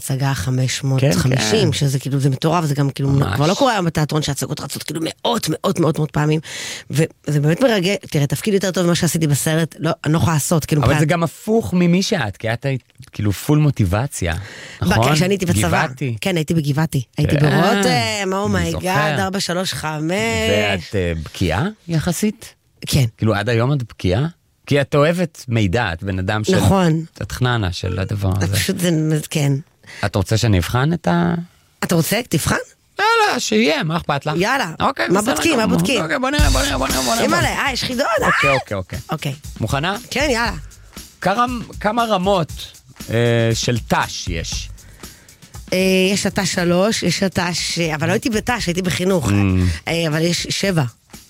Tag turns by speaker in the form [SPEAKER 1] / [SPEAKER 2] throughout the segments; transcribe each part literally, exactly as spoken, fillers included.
[SPEAKER 1] הצגה חמש מאות וחמישים, שזה כאילו, זה מטורף, זה גם כאילו, כבר לא קורה היום בתיאטרון שהצגות רצות כאילו מאות, מאות, מאות, מאות פעמים, וזה באמת מרגע, תראה, תפקיד יותר טוב ממה שעשיתי בסרט, לא, אני לא יכולה לעשות, כאילו.
[SPEAKER 2] אבל זה גם הפוך ממי שאת, כי את היית כאילו פול מוטיבציה, נכון?
[SPEAKER 1] כשאני הייתי בצבא.
[SPEAKER 2] גבעתי.
[SPEAKER 1] כן, הייתי בגבעתי. הייתי ברותם, אומייגאד, ארבע שלוש חמש.
[SPEAKER 2] ואת בקיאה יחסית?
[SPEAKER 1] כן.
[SPEAKER 2] כאילו עד היום את בקיאה? כי את אוהבת מידע, את בן אדם של...
[SPEAKER 1] נכון.
[SPEAKER 2] את חננה של הדבר הזה.
[SPEAKER 1] פשוט זה, כן.
[SPEAKER 2] את רוצה שאני אבחן את ה...
[SPEAKER 1] אתה רוצה? תבחן?
[SPEAKER 2] יאללה, שיהיה, מה אכפת לך?
[SPEAKER 1] יאללה.
[SPEAKER 2] אוקיי,
[SPEAKER 1] מה בודקים? מה בודקים?
[SPEAKER 2] אוקיי, בוא נראה, בוא נראה, בוא נראה, בוא נראה.
[SPEAKER 1] אימא'לה, אה, יש חידון.
[SPEAKER 2] אוקיי, אוקיי, אוקיי.
[SPEAKER 1] אוקיי.
[SPEAKER 2] מוכנה?
[SPEAKER 1] כן, יאללה.
[SPEAKER 2] כמה, כמה רמות אה, של תש יש?
[SPEAKER 1] אה, יש התש שלוש, יש התש... אבל לא הייתי בתש, הייתי בחינוך. אה, אבל יש שבע.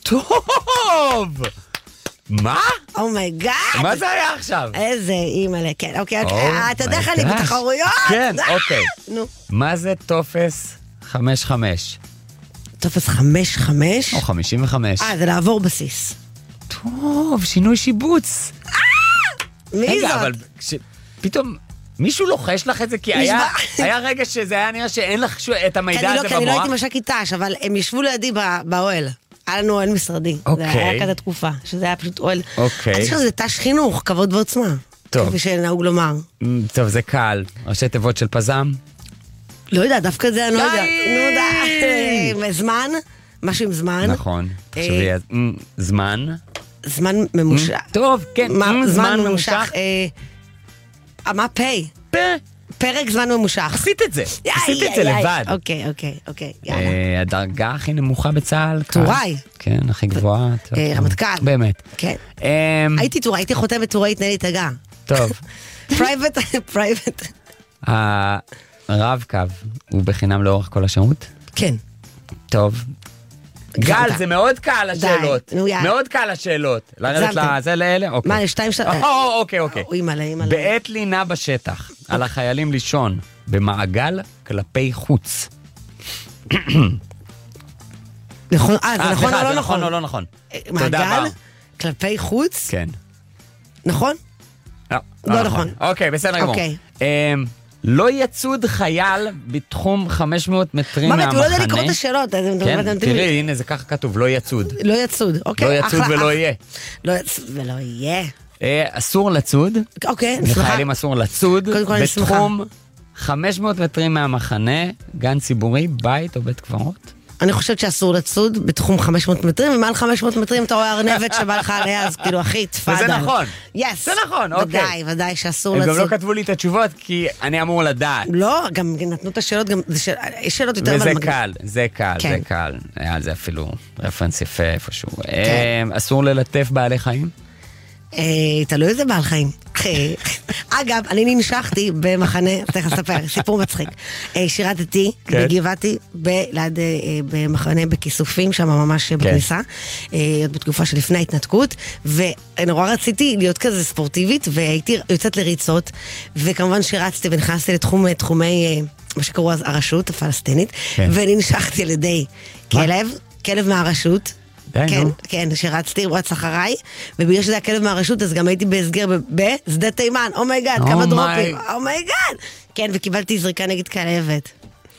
[SPEAKER 2] טוב! מה?
[SPEAKER 1] אומייגאד.
[SPEAKER 2] מה זה היה עכשיו?
[SPEAKER 1] איזה אימא'לה, כן, אוקיי, אוקיי. אתה יודע איך אני בתחרויות?
[SPEAKER 2] כן, אוקיי.
[SPEAKER 1] נו.
[SPEAKER 2] מה זה טופס חמש חמש?
[SPEAKER 1] טופס חמש חמש?
[SPEAKER 2] או חמישים וחמש.
[SPEAKER 1] אה, זה לעבור בסיס.
[SPEAKER 2] טוב, שינוי שיבוץ.
[SPEAKER 1] מי זאת?
[SPEAKER 2] רגע, אבל פתאום מישהו לוחש לך את זה, כי היה רגע שזה היה נראה שאין לך את המידע הזה במוח.
[SPEAKER 1] כי אני לא הייתי מש"קית ת"ש, אבל הם ישבו לידי באוהל. היה לנו אוהל משרדי. זה היה כזה תקופה, שזה היה פשוט אוהל.
[SPEAKER 2] אוקיי.
[SPEAKER 1] אני חושב שזה ת"ש חינוך, כבוד ועוצמה.
[SPEAKER 2] טוב.
[SPEAKER 1] כפי שנהוג לומר.
[SPEAKER 2] טוב, זה קל. ראשי תיבות של פזם?
[SPEAKER 1] לא יודע, דווקא זה אני לא יודע. נו דה. זמן? משהו עם זמן.
[SPEAKER 2] נכון. זמן?
[SPEAKER 1] זמן ממושך.
[SPEAKER 2] טוב, כן.
[SPEAKER 1] זמן ממושך. מה פי?
[SPEAKER 2] פה.
[SPEAKER 1] פרק זמן ממושך.
[SPEAKER 2] עשית את זה. עשית את זה לבד.
[SPEAKER 1] אוקיי, אוקיי, אוקיי.
[SPEAKER 2] הדרגה הכי נמוכה בצה"ל.
[SPEAKER 1] טוראי.
[SPEAKER 2] כן, הכי גבוהה.
[SPEAKER 1] רמטכ"ל.
[SPEAKER 2] באמת.
[SPEAKER 1] כן. הייתי טוראי, הייתי חותמת טוראי תנאי תגה.
[SPEAKER 2] טוב.
[SPEAKER 1] פרייבט, פרייבט.
[SPEAKER 2] הרב קו הוא בחינם לאורך כל השירות?
[SPEAKER 1] כן.
[SPEAKER 2] טוב. גל, זה מאוד קל השאלות. מאוד קל השאלות. לרדת לזה לאלה?
[SPEAKER 1] מה, שתיים שלוש?
[SPEAKER 2] אוקיי, אוקיי. בעת לינה בשטח, על החיילים לישון, במעגל כלפי חוץ.
[SPEAKER 1] נכון, אה, זה נכון או לא נכון?
[SPEAKER 2] נכון או לא נכון.
[SPEAKER 1] מעגל כלפי חוץ?
[SPEAKER 2] כן.
[SPEAKER 1] נכון? לא נכון.
[SPEAKER 2] אוקיי, בסדר גמור. לא יצוד חייל בתחום חמש מאות מטרים מהמחנה.
[SPEAKER 1] מה, הוא לא יודע לקרוא את השאלות.
[SPEAKER 2] כן, תראי, הנה זה ככה כתוב, לא יצוד.
[SPEAKER 1] לא יצוד, אוקיי.
[SPEAKER 2] לא יצוד ולא יהיה.
[SPEAKER 1] לא יצוד ולא יהיה.
[SPEAKER 2] אסור לצוד.
[SPEAKER 1] אוקיי, אני שמחה.
[SPEAKER 2] לחיילים אסור לצוד. בתחום חמש מאות מטרים מהמחנה, גן ציבורי, בית או בית קברות.
[SPEAKER 1] אני חושבת שאסור לצוד בתחום חמש מאות מטרים, ומעל חמש מאות מטרים אתה רואה ארנבת שבא לך עליה, אז כאילו הכי תפאדל.
[SPEAKER 2] וזה נכון.
[SPEAKER 1] יס.
[SPEAKER 2] זה נכון, אוקיי.
[SPEAKER 1] ודאי, ודאי שאסור לצוד.
[SPEAKER 2] הם גם לא כתבו לי את התשובות, כי אני אמור לדעת.
[SPEAKER 1] לא, גם נתנו את השאלות, גם, יש שאלות יותר...
[SPEAKER 2] וזה קל, זה קל, זה קל. היה זה אפילו רפרנס יפה איפשהו. אסור ללטף בעלי חיים?
[SPEAKER 1] תלוי איזה בעל חיים. אגב, אני ננשכתי במחנה, צריך לספר, סיפור מצחיק. שירתתי בגבעתי, במחנה בכיסופים, שם ממש בכניסה, עוד בתקופה שלפני ההתנתקות, ונורא רציתי להיות כזה ספורטיבית, והייתי יוצאת לריצות, וכמובן שרצתי ונכנסתי לתחום, תחומי, מה שקראו אז הרשות הפלסטינית, וננשכתי על ידי כלב, כלב מהרשות, כן, כן, שרצתי, הוא רץ אחריי, ובגלל שזה היה כלב מהרשות, אז גם הייתי בהסגר בשדה תימן, אומייגאד, כמה דרופים, אומייגאד, כן, וקיבלתי זריקה נגד כלבת.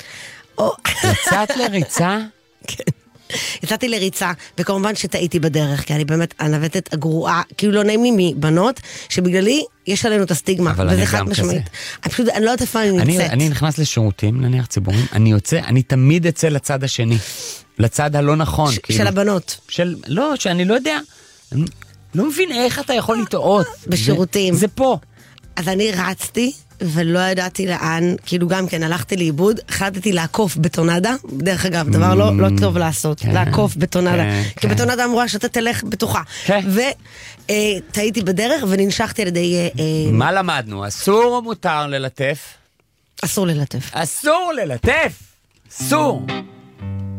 [SPEAKER 2] יצאת לריצה?
[SPEAKER 1] כן, יצאתי לריצה, וכמובן שטעיתי בדרך, כי אני באמת הנווטת הגרועה, כאילו לא נעים לי מבנות, שבגללי יש עלינו את הסטיגמה, וזה חד משמעית. אני פשוט, אני לא יודעת איפה אני נמצאת.
[SPEAKER 2] אני נכנס לשירותים, נניח ציבורים, אני יוצא, אני תמיד אצא לצד השני. לצד הלא נכון.
[SPEAKER 1] של הבנות.
[SPEAKER 2] של, לא, שאני לא יודע, אני לא מבין איך אתה יכול לטעות.
[SPEAKER 1] בשירותים.
[SPEAKER 2] זה פה.
[SPEAKER 1] אז אני רצתי, ולא ידעתי לאן, כאילו גם כן, הלכתי לאיבוד, החלטתי לעקוף בטונדה, דרך אגב, דבר לא טוב לעשות, לעקוף בטונדה, כי בטונדה אמורה שאתה תלך בתוכה. ותהייתי בדרך, וננשכתי על ידי...
[SPEAKER 2] מה למדנו? אסור או מותר ללטף?
[SPEAKER 1] אסור ללטף.
[SPEAKER 2] אסור ללטף! אסור!